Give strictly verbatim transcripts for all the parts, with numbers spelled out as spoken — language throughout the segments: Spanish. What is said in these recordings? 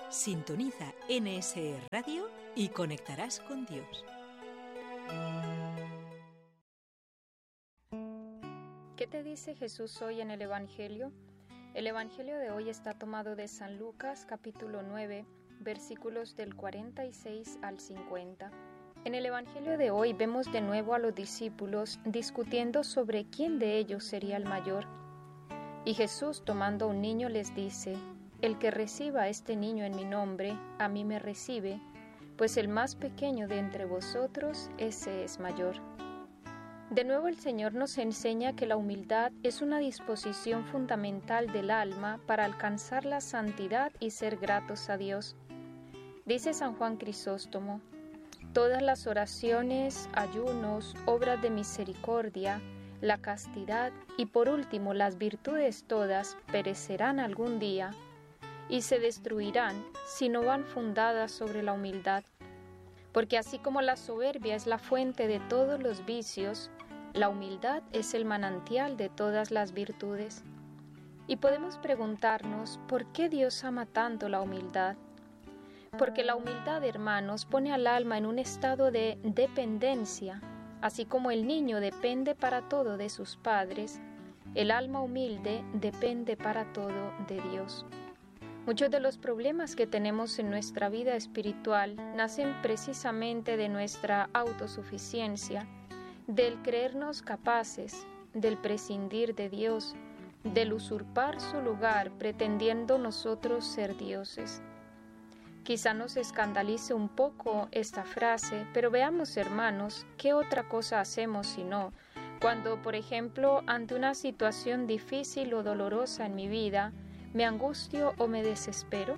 Sintoniza N S E Radio y conectarás con Dios. ¿Qué te dice Jesús hoy en el Evangelio? El Evangelio de hoy está tomado de San Lucas, capítulo nueve, versículos del cuarenta y seis al cincuenta. En el Evangelio de hoy vemos de nuevo a los discípulos discutiendo sobre quién de ellos sería el mayor. Y Jesús, tomando a un niño, les dice: el que reciba a este niño en mi nombre, a mí me recibe, pues el más pequeño de entre vosotros, ese es mayor. De nuevo el Señor nos enseña que la humildad es una disposición fundamental del alma para alcanzar la santidad y ser gratos a Dios. Dice San Juan Crisóstomo: todas las oraciones, ayunos, obras de misericordia, la castidad y por último las virtudes todas perecerán algún día y se destruirán si no van fundadas sobre la humildad. Porque así como la soberbia es la fuente de todos los vicios, la humildad es el manantial de todas las virtudes. Y podemos preguntarnos, ¿por qué Dios ama tanto la humildad? Porque la humildad, hermanos, pone al alma en un estado de dependencia. Así como el niño depende para todo de sus padres, el alma humilde depende para todo de Dios. Muchos de los problemas que tenemos en nuestra vida espiritual nacen precisamente de nuestra autosuficiencia, del creernos capaces, del prescindir de Dios, del usurpar su lugar pretendiendo nosotros ser dioses. Quizá nos escandalice un poco esta frase, pero veamos, hermanos, ¿qué otra cosa hacemos si no? Cuando, por ejemplo, ante una situación difícil o dolorosa en mi vida, ¿me angustio o me desespero?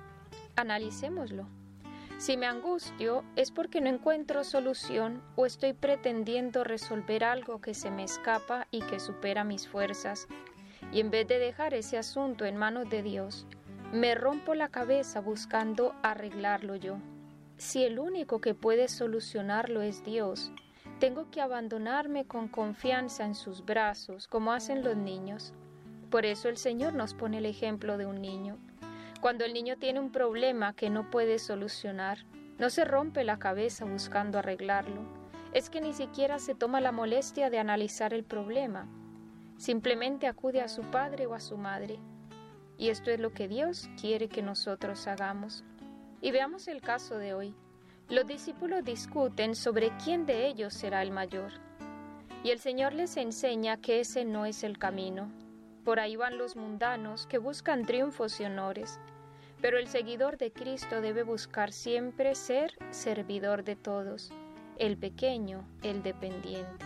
Analicémoslo. Si me angustio es porque no encuentro solución o estoy pretendiendo resolver algo que se me escapa y que supera mis fuerzas. Y en vez de dejar ese asunto en manos de Dios, me rompo la cabeza buscando arreglarlo yo. Si el único que puede solucionarlo es Dios, tengo que abandonarme con confianza en sus brazos, como hacen los niños. Por eso el Señor nos pone el ejemplo de un niño. Cuando el niño tiene un problema que no puede solucionar, no se rompe la cabeza buscando arreglarlo. Es que ni siquiera se toma la molestia de analizar el problema. Simplemente acude a su padre o a su madre. Y esto es lo que Dios quiere que nosotros hagamos. Y veamos el caso de hoy. Los discípulos discuten sobre quién de ellos será el mayor. Y el Señor les enseña que ese no es el camino. Por ahí van los mundanos que buscan triunfos y honores, pero el seguidor de Cristo debe buscar siempre ser servidor de todos, el pequeño, el dependiente.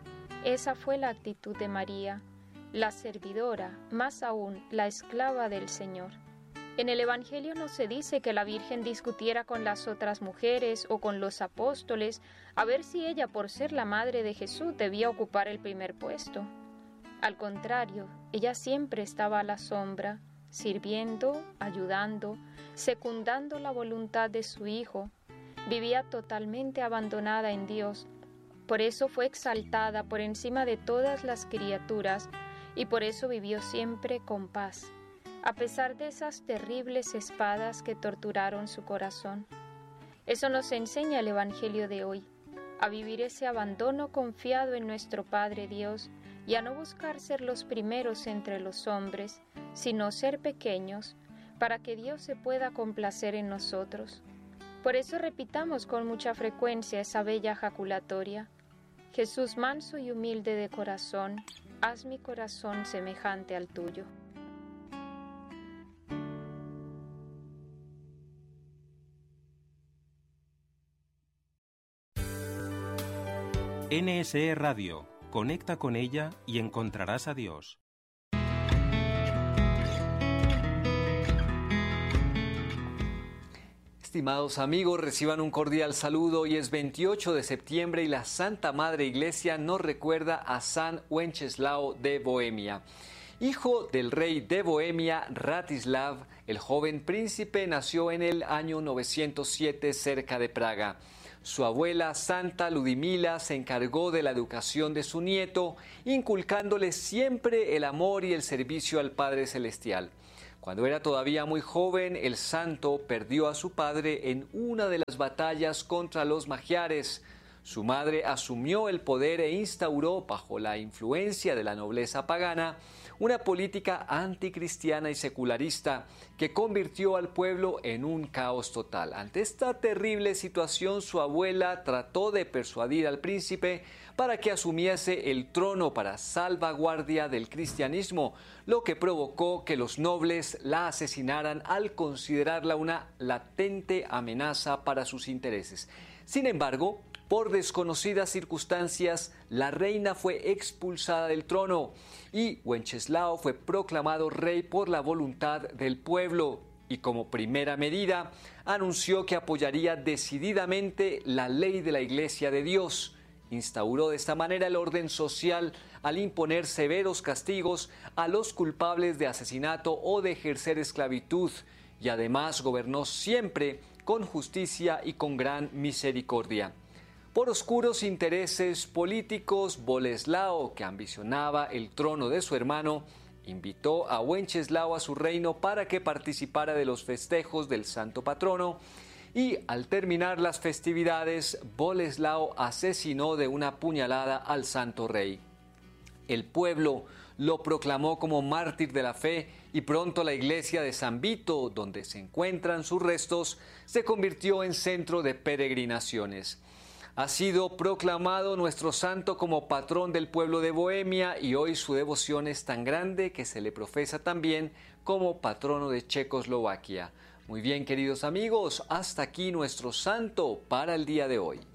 Esa fue la actitud de María, la servidora, más aún la esclava del Señor. En el Evangelio no se dice que la Virgen discutiera con las otras mujeres o con los apóstoles a ver si ella, por ser la madre de Jesús, debía ocupar el primer puesto. Al contrario, ella siempre estaba a la sombra, sirviendo, ayudando, secundando la voluntad de su Hijo. Vivía totalmente abandonada en Dios. Por eso fue exaltada por encima de todas las criaturas y por eso vivió siempre con paz, a pesar de esas terribles espadas que torturaron su corazón. Eso nos enseña el Evangelio de hoy, a vivir ese abandono confiado en nuestro Padre Dios, y a no buscar ser los primeros entre los hombres, sino ser pequeños, para que Dios se pueda complacer en nosotros. Por eso repitamos con mucha frecuencia esa bella jaculatoria: Jesús manso y humilde de corazón, haz mi corazón semejante al tuyo. N S E Radio. Conecta con ella y encontrarás a Dios. Estimados amigos, reciban un cordial saludo. Hoy es veintiocho de septiembre y la Santa Madre Iglesia nos recuerda a San Wenceslao de Bohemia. Hijo del rey de Bohemia, Ratislav, el joven príncipe nació en el año novecientos siete cerca de Praga. Su abuela, Santa Ludmila, se encargó de la educación de su nieto, inculcándole siempre el amor y el servicio al Padre Celestial. Cuando era todavía muy joven, el santo perdió a su padre en una de las batallas contra los magiares. Su madre asumió el poder e instauró, bajo la influencia de la nobleza pagana, una política anticristiana y secularista que convirtió al pueblo en un caos total. Ante esta terrible situación, su abuela trató de persuadir al príncipe para que asumiese el trono para salvaguardia del cristianismo, lo que provocó que los nobles la asesinaran al considerarla una latente amenaza para sus intereses. Sin embargo, por desconocidas circunstancias, la reina fue expulsada del trono y Wenceslao fue proclamado rey por la voluntad del pueblo y como primera medida anunció que apoyaría decididamente la ley de la Iglesia de Dios. Instauró de esta manera el orden social al imponer severos castigos a los culpables de asesinato o de ejercer esclavitud y además gobernó siempre con justicia y con gran misericordia. Por oscuros intereses políticos, Boleslao, que ambicionaba el trono de su hermano, invitó a Wenceslao a su reino para que participara de los festejos del santo patrono y al terminar las festividades, Boleslao asesinó de una puñalada al santo rey. El pueblo lo proclamó como mártir de la fe y pronto la iglesia de San Vito, donde se encuentran sus restos, se convirtió en centro de peregrinaciones. Ha sido proclamado nuestro santo como patrón del pueblo de Bohemia y hoy su devoción es tan grande que se le profesa también como patrono de Checoslovaquia. Muy bien, queridos amigos, hasta aquí nuestro santo para el día de hoy.